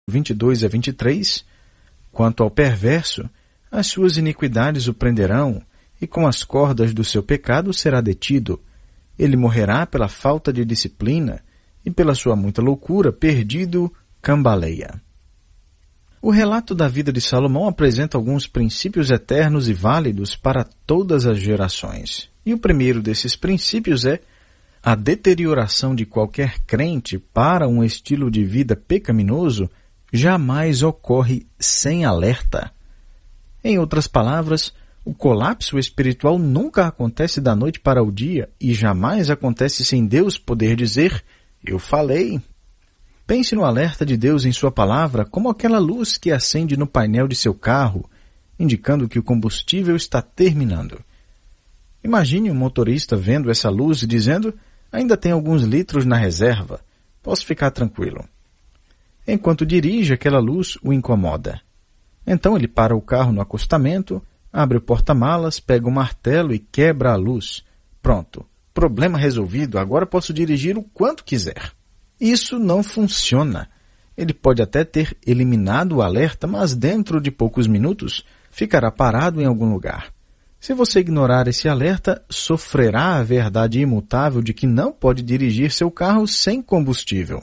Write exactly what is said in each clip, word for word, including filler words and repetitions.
vinte e dois a vinte e três, quanto ao perverso, as suas iniquidades o prenderão, e com as cordas do seu pecado será detido. Ele morrerá pela falta de disciplina, e pela sua muita loucura, perdido, cambaleia. O relato da vida de Salomão apresenta alguns princípios eternos e válidos para todas as gerações. E o primeiro desses princípios é: a deterioração de qualquer crente para um estilo de vida pecaminoso jamais ocorre sem alerta. Em outras palavras, o colapso espiritual nunca acontece da noite para o dia e jamais acontece sem Deus poder dizer: eu falei. Pense no alerta de Deus em sua palavra como aquela luz que acende no painel de seu carro, indicando que o combustível está terminando. Imagine um motorista vendo essa luz e dizendo: ainda tem alguns litros na reserva, posso ficar tranquilo. Enquanto dirige, aquela luz o incomoda. Então ele para o carro no acostamento, abre o porta-malas, pega o martelo e quebra a luz. Pronto, problema resolvido, agora posso dirigir o quanto quiser. Isso não funciona. Ele pode até ter eliminado o alerta, mas dentro de poucos minutos ficará parado em algum lugar. Se você ignorar esse alerta, sofrerá a verdade imutável de que não pode dirigir seu carro sem combustível.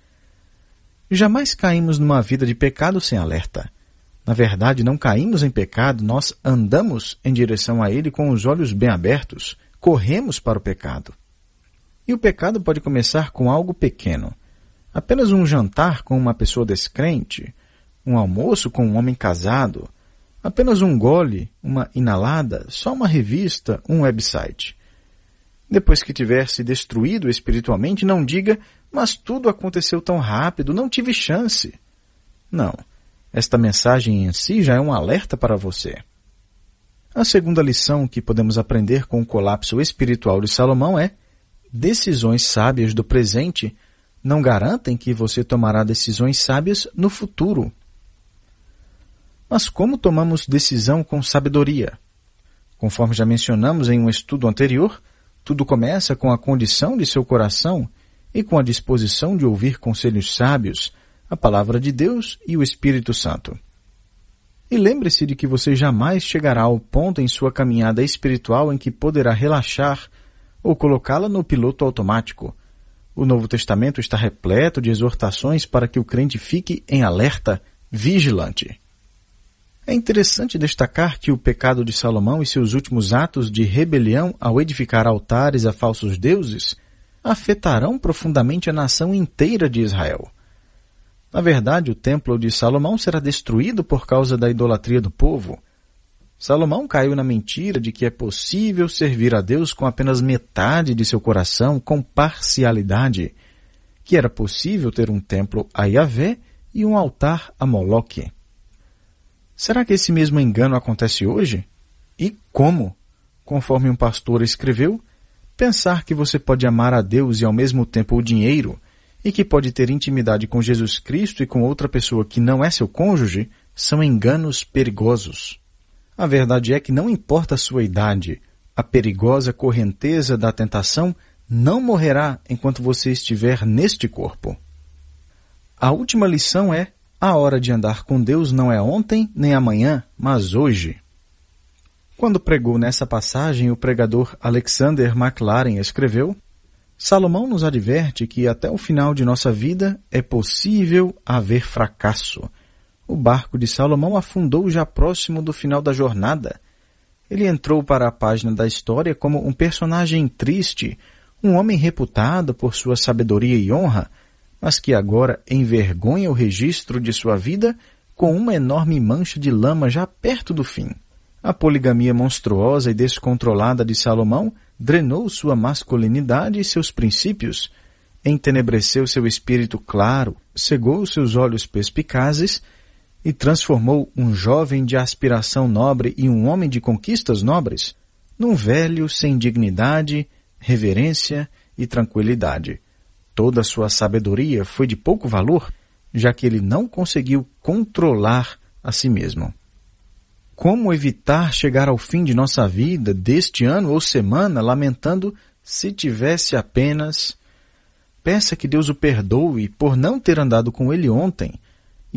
Jamais caímos numa vida de pecado sem alerta. Na verdade, não caímos em pecado, nós andamos em direção a ele com os olhos bem abertos, corremos para o pecado. E o pecado pode começar com algo pequeno. Apenas um jantar com uma pessoa descrente, um almoço com um homem casado, apenas um gole, uma inalada, só uma revista, um website. Depois que tiver se destruído espiritualmente, não diga: mas tudo aconteceu tão rápido, não tive chance. Não, esta mensagem em si já é um alerta para você. A segunda lição que podemos aprender com o colapso espiritual de Salomão é: decisões sábias do presente não garantem que você tomará decisões sábias no futuro. Mas como tomamos decisão com sabedoria? Conforme já mencionamos em um estudo anterior, tudo começa com a condição de seu coração e com a disposição de ouvir conselhos sábios, a palavra de Deus e o Espírito Santo. E lembre-se de que você jamais chegará ao ponto em sua caminhada espiritual em que poderá relaxar ou colocá-la no piloto automático. O Novo Testamento está repleto de exortações para que o crente fique em alerta, vigilante. É interessante destacar que o pecado de Salomão e seus últimos atos de rebelião ao edificar altares a falsos deuses afetarão profundamente a nação inteira de Israel. Na verdade, o templo de Salomão será destruído por causa da idolatria do povo. Salomão caiu na mentira de que é possível servir a Deus com apenas metade de seu coração, com parcialidade, que era possível ter um templo a Yahvé e um altar a Moloque. Será que esse mesmo engano acontece hoje? E como? Conforme um pastor escreveu, pensar que você pode amar a Deus e ao mesmo tempo o dinheiro, e que pode ter intimidade com Jesus Cristo e com outra pessoa que não é seu cônjuge, são enganos perigosos. A verdade é que não importa a sua idade, a perigosa correnteza da tentação não morrerá enquanto você estiver neste corpo. A última lição é: a hora de andar com Deus não é ontem nem amanhã, mas hoje. Quando pregou nessa passagem, o pregador Alexander McLaren escreveu: Salomão nos adverte que até o final de nossa vida é possível haver fracasso. O barco de Salomão afundou já próximo do final da jornada. Ele entrou para a página da história como um personagem triste, um homem reputado por sua sabedoria e honra, mas que agora envergonha o registro de sua vida com uma enorme mancha de lama já perto do fim. A poligamia monstruosa e descontrolada de Salomão drenou sua masculinidade e seus princípios, entenebreceu seu espírito claro, cegou seus olhos perspicazes e transformou um jovem de aspiração nobre e um homem de conquistas nobres num velho sem dignidade, reverência e tranquilidade. Toda sua sabedoria foi de pouco valor, já que ele não conseguiu controlar a si mesmo. Como evitar chegar ao fim de nossa vida, deste ano ou semana, lamentando se tivesse apenas... Peça que Deus o perdoe por não ter andado com ele ontem,